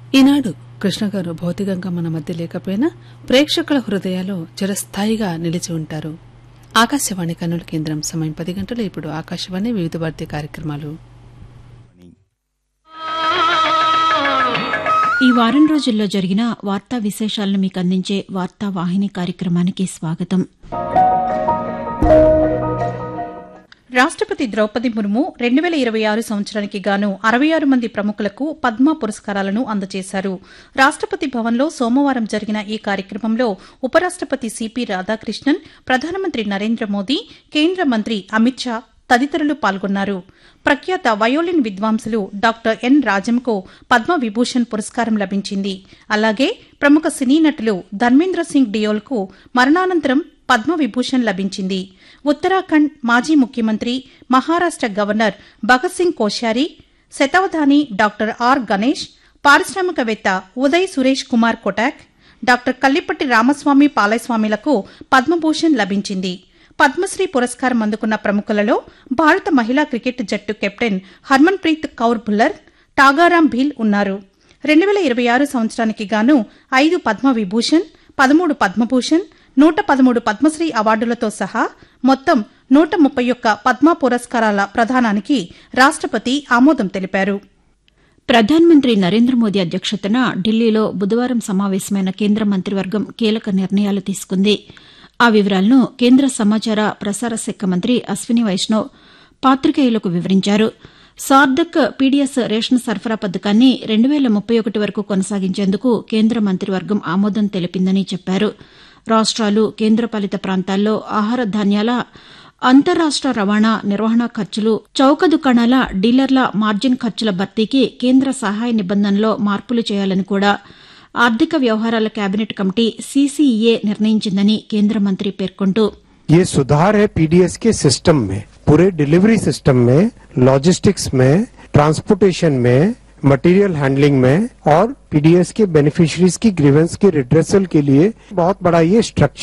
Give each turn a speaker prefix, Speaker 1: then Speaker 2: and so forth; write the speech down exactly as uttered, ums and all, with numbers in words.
Speaker 1: ఈనాడు కృష్ణ గారు భౌతికంగా మన మధ్య లేకపోయినా ప్రేక్షకుల హృదయాల్లో చిరస్థాయిగా నిలిచి ఉంటారు. ఆకాశవాణి కర్నూలు కేంద్రం సమయం పది గంటలు. ఇప్పుడు ఆకాశవాణి వివిధ భారతి కార్యక్రమాలు.
Speaker 2: ఈ వారం రోజుల్లో జరిగిన వార్తా విశేషాలను మీకు అందించే వార్తా వాహిని కార్యక్రమానికి స్వాగతం.
Speaker 3: రాష్టపతి ద్రౌపది ముర్ము రెండు వేల ఇరవై ఆరు సంవత్సరానికి గాను అరవై ఆరు మంది ప్రముఖులకు పద్మ పురస్కారాలను అందజేశారు. రాష్టపతి భవన్లో సోమవారం జరిగిన ఈ కార్యక్రమంలో ఉపరాష్టపతి సిపి రాధాకృష్ణన్, ప్రధానమంత్రి నరేంద్ర మోదీ, కేంద్ర మంత్రి అమిత్ షా తదితరులు పాల్గొన్నారు. ప్రఖ్యాత వయోలిన్ విద్వాంసులు డాక్టర్ ఎన్ రాజంకు పద్మ విభూషణ్ పురస్కారం లభించింది. అలాగే ప్రముఖ సినీ నటులు ధర్మేంద్ర సింగ్ డియోల్కు మరణానంతరం పద్మ విభూషణ్ లభించింది. ఉత్తరాఖండ్ మాజీ ముఖ్యమంత్రి, Maharashtra governor Bhagat Singh Koshyari, శతావధాని doctor are Ganesh, పారిశ్రామికవేత్త ఉదయ్ సురేష్ కుమార్ కొటాక్, డాక్టర్ కల్లిపట్టి రామస్వామి పాలయస్వామిలకు పద్మభూషణ్ లభించింది. పద్మశ్రీ పురస్కారం అందుకున్న ప్రముఖులలో భారత మహిళా క్రికెట్ జట్టు కెప్టెన్ హర్మన్ ప్రీత్ కౌర్ భుల్లర్, టాగారాం భీల్ ఉన్నారు. రెండు వేల ఇరవై ఆరు సంవత్సరానికి గాను ఐదు పద్మ విభూషణ్, పదమూడు పద్మభూషణ్, నూట పదమూడు పద్మశ్రీ అవార్డులతో సహా మొత్తం నూట ముప్పై ఒక్క పద్మ పురస్కారాల ప్రదానానికి రాష్టపతి ఆమోదం తెలిపారు.
Speaker 2: ప్రధానమంత్రి నరేంద్ర మోదీ అధ్యక్షతన ఢిల్లీలో బుధవారం సమావేశమైన కేంద్ర మంత్రివర్గం కీలక నిర్ణయాలు తీసుకుంది. ఆ వివరాలను కేంద్ర సమాచార ప్రసార శాఖ మంత్రి అశ్విని వైష్ణవ్ పాతికేయులకు వివరించారు. సార్ధక్ పీడీఎస్ రేషన్ సరఫరా పథకాన్ని రెండు వేల ముప్పై ఒకటి వరకు కొనసాగించేందుకు కేంద్ర మంత్రివర్గం ఆమోదం తెలిపిందని చెప్పారు. రాష్ట్రాలు, కేంద్రపాలిత ప్రాంతాల్లో ఆహార ధాన్యాల అంతర్రాష్ట రవాణా, నిర్వహణ ఖర్చులు, చౌక దుకాణాల డీలర్ల మార్జిన్ ఖర్చుల భర్తీకి కేంద్ర సహాయ నిబంధనలో మార్పులు చేయాలని కూడా ఆర్థిక వ్యవహారాల కేబినెట్ కమిటీ సీసీఈఏ నిర్ణయించిందని కేంద్ర మంత్రి పేర్కొంటూ,
Speaker 4: ये सुधार है पीडीएस के सिस्टम में, पूरे डिलीवरी सिस्टम में, लॉजिस्टिक्स में, ट्रांसपोर्टेशन में, मटेरियल हैंडलिंग में और पीडीएस के बेनिफिशियरीज की ग्रीवेंस के रिड्रेसल के लिए बहुत बड़ा ये स्ट्रक्चर